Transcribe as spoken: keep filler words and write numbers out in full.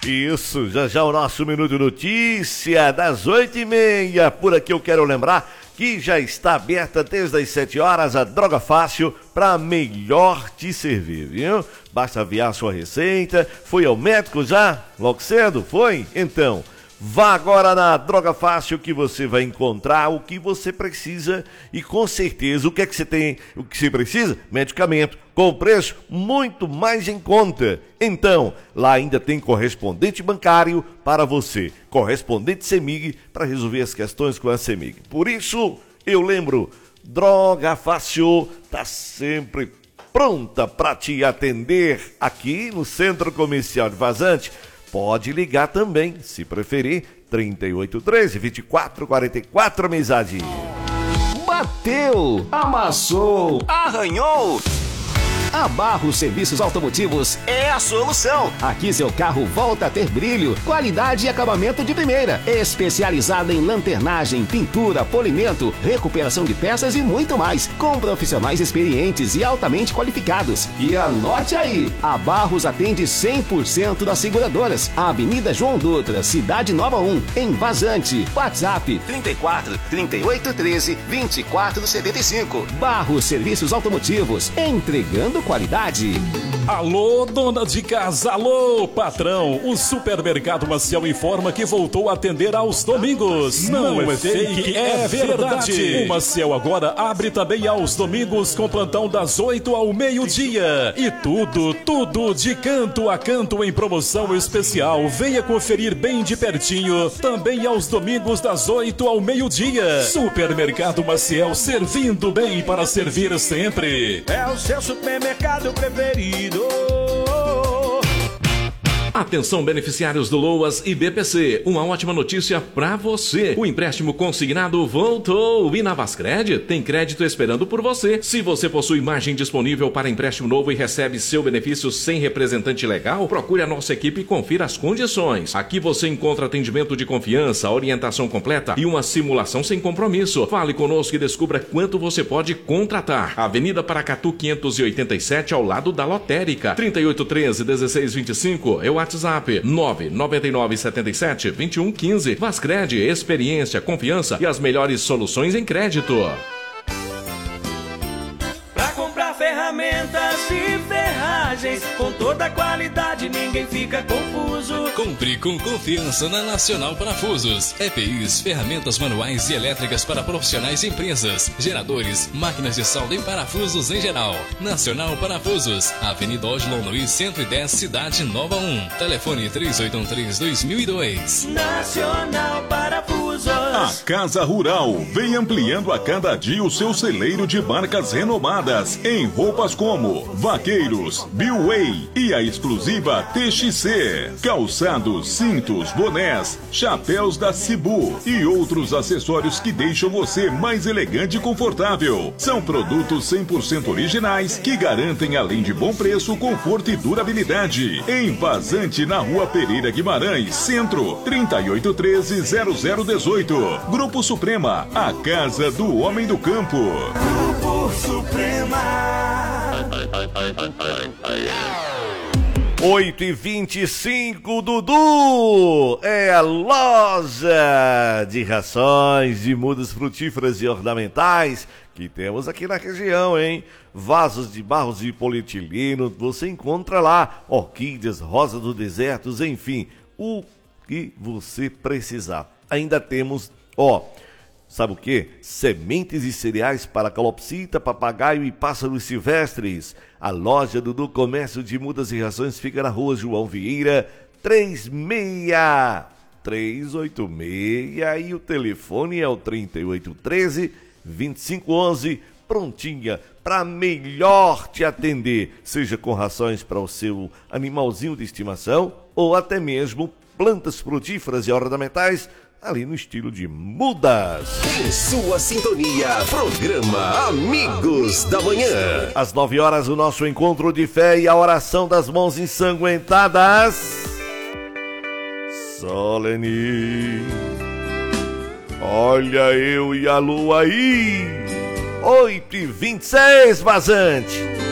Isso, já já o nosso Minuto Notícia das oito e meia. Por aqui eu quero lembrar que já está aberta desde as sete horas a Droga Fácil para melhor te servir, viu? Basta aviar sua receita. Foi ao médico já? Logo cedo? Foi? Então, vá agora na Droga Fácil que você vai encontrar o que você precisa e com certeza o que é que você tem, o que você precisa? Medicamento, com preço muito mais em conta. Então, lá ainda tem correspondente bancário para você, correspondente CEMIG para resolver as questões com a CEMIG. Por isso, eu lembro, Droga Fácil tá sempre pronta para te atender aqui no Centro Comercial de Vazante. Pode ligar também, se preferir, trinta e oito, treze, vinte e quatro, quarenta e quatro, amizade. Bateu, amassou, arranhou. A Barros Serviços Automotivos é a solução. Aqui seu carro volta a ter brilho, qualidade e acabamento de primeira. Especializada em lanternagem, pintura, polimento, recuperação de peças e muito mais. Com profissionais experientes e altamente qualificados. E anote aí, a Barros atende cem por cento das seguradoras. Avenida João Dutra, Cidade Nova um, em Vazante. WhatsApp trinta e quatro, trinta e oito, treze, vinte e quatro, setenta e cinco. Barros Serviços Automotivos, entregando qualidade. Alô, dona de casa, alô, patrão. O Supermercado Maciel informa que voltou a atender aos domingos. Não, Não é fake, é verdade. O Maciel agora abre também aos domingos com plantão das oito ao meio-dia. E tudo, tudo de canto a canto em promoção especial. Venha conferir bem de pertinho. Também aos domingos das oito ao meio-dia. Supermercado Maciel, servindo bem para servir sempre. É o seu supermercado preferido. Atenção, beneficiários do Loas e B P C. Uma ótima notícia pra você. O empréstimo consignado voltou. E na Vascred tem crédito esperando por você. Se você possui margem disponível para empréstimo novo e recebe seu benefício sem representante legal, procure a nossa equipe e confira as condições. Aqui você encontra atendimento de confiança, orientação completa e uma simulação sem compromisso. Fale conosco e descubra quanto você pode contratar. Avenida Paracatu quinhentos e oitenta e sete, ao lado da Lotérica. trinta e oito, treze, dezesseis, vinte e cinco é o WhatsApp nove nove nove sete sete, dois um um cinco. Vascred, experiência, confiança e as melhores soluções em crédito. Pra comprar ferramentas e ferragens com toda a qualidade, ninguém fica confuso. Compre com confiança na Nacional Parafusos. E P Is, ferramentas manuais e elétricas para profissionais e empresas, geradores, máquinas de solda e parafusos em geral. Nacional Parafusos, Avenida Oslo Luiz cento e dez, Cidade Nova um. Telefone três oito um três, dois mil e dois. Nacional Parafusos. A Casa Rural vem ampliando a cada dia o seu celeiro de marcas renomadas em roupas como Vaqueiros, Billway e a exclusiva T X C. Calçados, cintos, bonés, chapéus da Cibu e outros acessórios que deixam você mais elegante e confortável. São produtos cem por cento originais que garantem, além de bom preço, conforto e durabilidade. Em Vazante, na Rua Pereira Guimarães, Centro, trinta e oito, treze, zero zero dezoito. Grupo Suprema, a casa do homem do campo. Grupo Suprema. oito e vinte e cinco, Dudu, é a loja de rações de mudas frutíferas e ornamentais que temos aqui na região, hein? Vasos de barros de polietileno, você encontra lá orquídeas, rosa do deserto, enfim, o que você precisar. Ainda temos, ó, sabe o que? Sementes e cereais para calopsita, papagaio e pássaros silvestres. A loja Dudu Comércio de Mudas e Rações fica na Rua João Vieira, três seis três oito seis, e o telefone é o trinta e oito, treze, vinte e cinco onze, prontinha para melhor te atender, seja com rações para o seu animalzinho de estimação ou até mesmo plantas frutíferas e ornamentais ali no estilo de mudas. Em sua sintonia, programa Amigos da Manhã. Às nove horas, o nosso encontro de fé e a oração das mãos ensanguentadas. Solene, olha eu e a lua aí. oito e vinte e seis, Vazante.